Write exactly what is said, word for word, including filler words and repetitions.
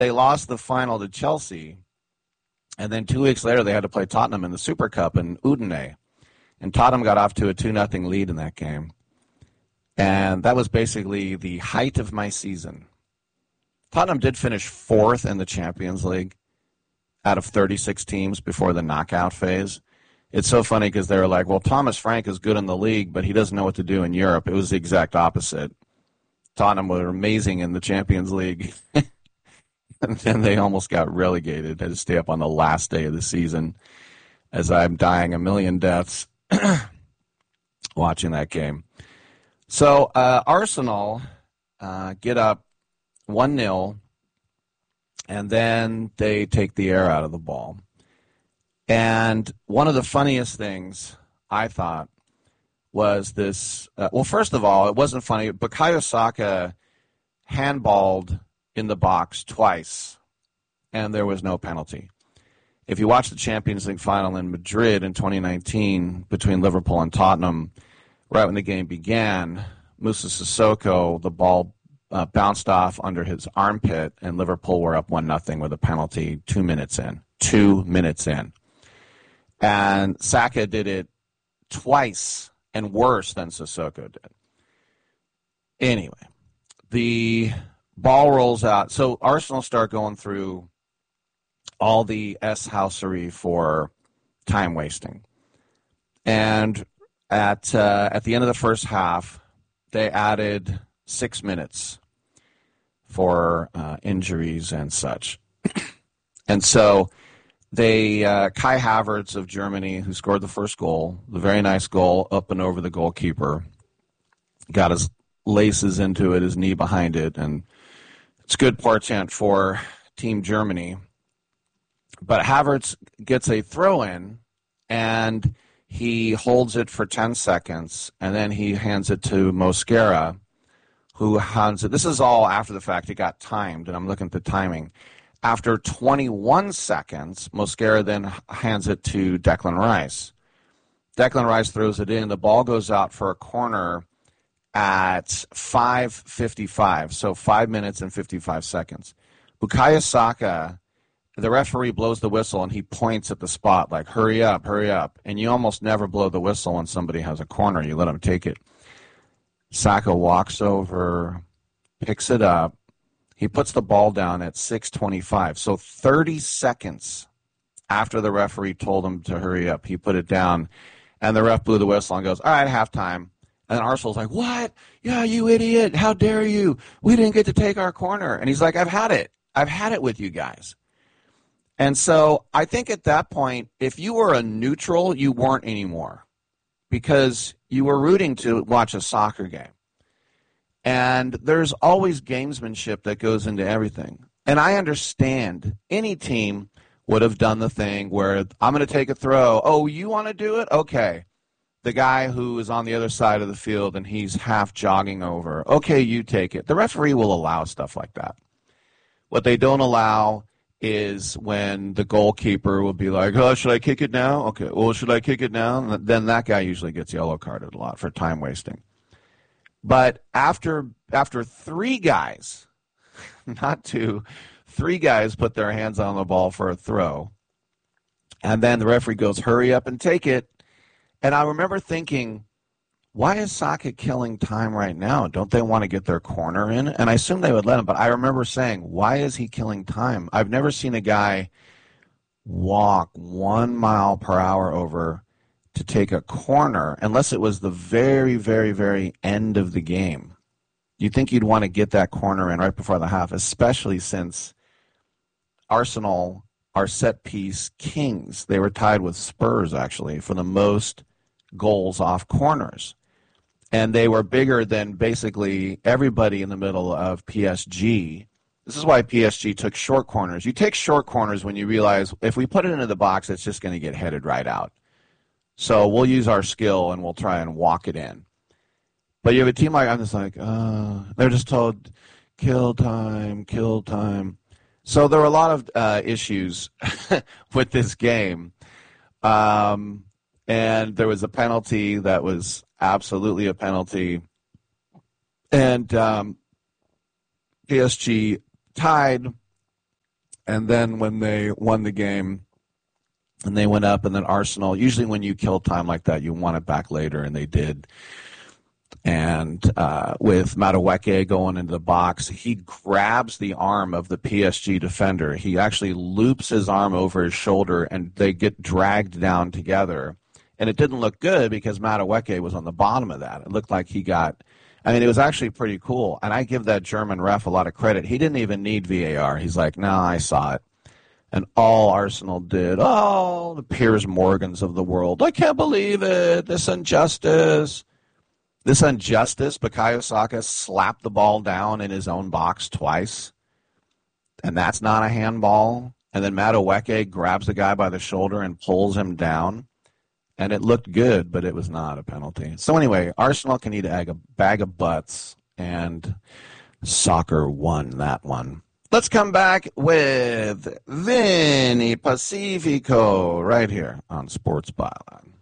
they lost the final to Chelsea, and then two weeks later they had to play Tottenham in the Super Cup in Udine. And Tottenham got off to a two nothing lead in that game. And that was basically the height of my season. Tottenham did finish fourth in the Champions League out of thirty-six teams before the knockout phase. It's so funny because they were like, well, Thomas Frank is good in the league, but he doesn't know what to do in Europe. It was the exact opposite. Tottenham were amazing in the Champions League. And then they almost got relegated. Had to stay up on the last day of the season as I'm dying a million deaths watching that game. So uh, Arsenal uh, get up one nil, and then they take the air out of the ball. And one of the funniest things I thought was this. Uh, well, first of all, it wasn't funny. Bukayo Saka handballed in the box twice, and there was no penalty. If you watch the Champions League final in Madrid in twenty nineteen between Liverpool and Tottenham, right when the game began, Moussa Sissoko, the ball uh, bounced off under his armpit, and Liverpool were up one nothing with a penalty two minutes in. Two minutes in. And Saka did it twice and worse than Sissoko did. Anyway, the ball rolls out. So Arsenal start going through all the S-housery for time wasting. And at uh, at the end of the first half, they added six minutes for uh, injuries and such. And so they, uh, Kai Havertz of Germany, who scored the first goal, the very nice goal up and over the goalkeeper, got his laces into it, his knee behind it, and it's good portent for Team Germany. But Havertz gets a throw-in, and he holds it for ten seconds, and then he hands it to Mosquera, who hands it. This is all after the fact. It got timed, and I'm looking at the timing. After twenty-one seconds, Mosquera then hands it to Declan Rice. Declan Rice throws it in. The ball goes out for a corner at five fifty-five, so five minutes and fifty-five seconds. Bukayo Saka, the referee blows the whistle, and he points at the spot like, hurry up, hurry up. And you almost never blow the whistle when somebody has a corner. You let them take it. Saka walks over, picks it up. He puts the ball down at six twenty-five. So thirty seconds after the referee told him to hurry up, he put it down, and the ref blew the whistle and goes, all right, halftime. And then Arsenal's like, what? Yeah, you idiot. How dare you? We didn't get to take our corner. And he's like, I've had it. I've had it with you guys. And so I think at that point, if you were a neutral, you weren't anymore because you were rooting to watch a soccer game. And there's always gamesmanship that goes into everything. And I understand any team would have done the thing where I'm going to take a throw. Oh, you want to do it? Okay. The guy who is on the other side of the field and he's half jogging over. Okay, you take it. The referee will allow stuff like that. What they don't allow is when the goalkeeper will be like, oh, should I kick it now? Okay, well, should I kick it now? Then that guy usually gets yellow carded a lot for time wasting. But after after three guys, not two, three guys put their hands on the ball for a throw, and then the referee goes, hurry up and take it. And I remember thinking, why is Saka killing time right now? Don't they want to get their corner in? And I assume they would let him, but I remember saying, why is he killing time? I've never seen a guy walk one mile per hour over to take a corner unless it was the very, very, very end of the game. You'd think you'd want to get that corner in right before the half, especially since Arsenal are set-piece kings. They were tied with Spurs, actually, for the most goals off corners. And they were bigger than basically everybody in the middle of P S G. This is why P S G took short corners. You take short corners when you realize if we put it into the box, it's just going to get headed right out. So we'll use our skill and we'll try and walk it in. But you have a team like, I'm just like, uh, they're just told, kill time, kill time. So there were a lot of uh, issues with this game. Um, and there was a penalty that was absolutely a penalty. And um, P S G tied, And then when they won the game and they went up, and then Arsenal, usually when you kill time like that, you want it back later, and they did. And uh, with Madueke going into the box, he grabs the arm of the P S G defender. He actually loops his arm over his shoulder, and they get dragged down together. And it didn't look good because Madueke was on the bottom of that. It looked like he got – I mean, it was actually pretty cool. And I give that German ref a lot of credit. He didn't even need V A R. He's like, no, I saw it. And all Arsenal did, oh, the Piers Morgans of the world. I can't believe it. This injustice. This injustice, Bukayo Saka slapped the ball down in his own box twice, and that's not a handball. And then Madueke grabs the guy by the shoulder and pulls him down, and it looked good, but it was not a penalty. So anyway, Arsenal can eat a bag of butts, and soccer won that one. Let's come back with Vinny Pacifico right here on Sports Byline.